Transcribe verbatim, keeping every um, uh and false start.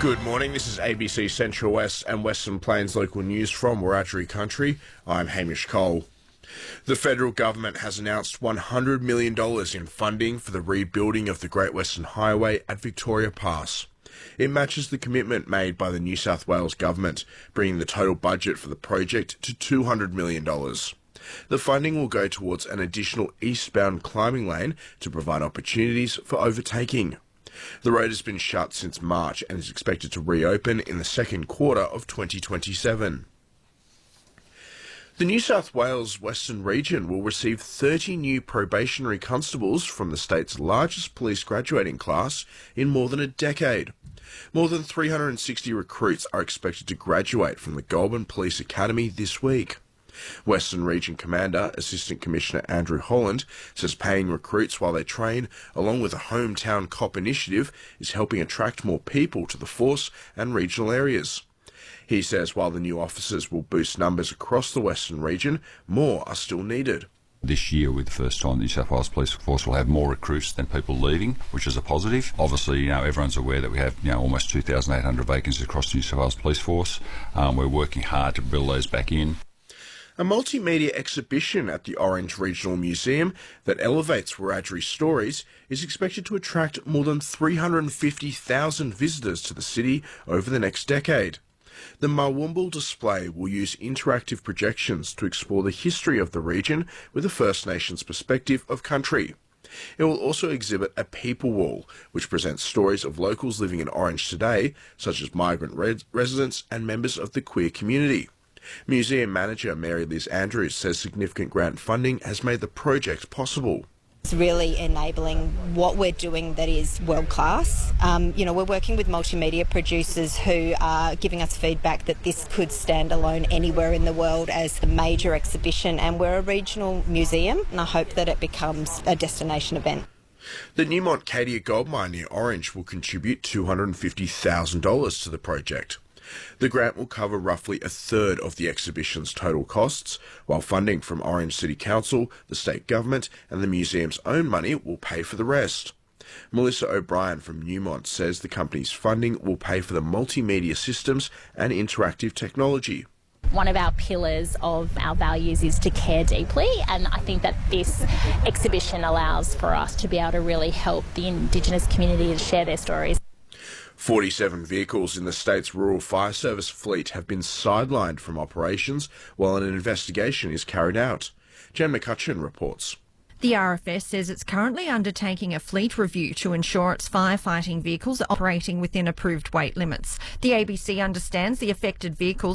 Good morning, this is A B C Central West and Western Plains local news from Wiradjuri Country. I'm Hamish Cole. The federal government has announced one hundred million dollars in funding for the rebuilding of the Great Western Highway at Victoria Pass. It matches the commitment made by the New South Wales government, bringing the total budget for the project to two hundred million dollars. The funding will go towards an additional eastbound climbing lane to provide opportunities for overtaking. The road has been shut since March and is expected to reopen in the second quarter of twenty twenty-seven. The New South Wales Western Region will receive thirty new probationary constables from the state's largest police graduating class in more than a decade. More than three hundred sixty recruits are expected to graduate from the Goulburn Police Academy this week. Western Region Commander, Assistant Commissioner Andrew Holland, says paying recruits while they train, along with a hometown cop initiative, is helping attract more people to the force and regional areas. He says while the new officers will boost numbers across the Western Region, more are still needed. This year, with the first time, the New South Wales Police Force will have more recruits than people leaving, which is a positive. Obviously, you know, everyone's aware that we have, you know, almost two thousand eight hundred vacancies across the New South Wales Police Force. Um, we're working hard to build those back in. A multimedia exhibition at the Orange Regional Museum that elevates Wiradjuri stories is expected to attract more than three hundred fifty thousand visitors to the city over the next decade. The Marwumble display will use interactive projections to explore the history of the region with a First Nations perspective of country. It will also exhibit a people wall, which presents stories of locals living in Orange today, such as migrant res- residents and members of the queer community. Museum manager Mary Liz Andrews says significant grant funding has made the project possible. It's really enabling what we're doing that is world class. Um, you know, we're working with multimedia producers who are giving us feedback that this could stand alone anywhere in the world as a major exhibition, and we're a regional museum, and I hope that it becomes a destination event. The Newmont Cadia gold mine near Orange will contribute two hundred fifty thousand dollars to the project. The grant will cover roughly a third of the exhibition's total costs, while funding from Orange City Council, the state government and the museum's own money will pay for the rest. Melissa O'Brien from Newmont says the company's funding will pay for the multimedia systems and interactive technology. One of our pillars of our values is to care deeply, and I think that this exhibition allows for us to be able to really help the Indigenous community to share their stories. forty-seven vehicles in the state's rural fire service fleet have been sidelined from operations while an investigation is carried out. Jen McCutcheon reports. The R F S says it's currently undertaking a fleet review to ensure its firefighting vehicles are operating within approved weight limits. The A B C understands the affected vehicles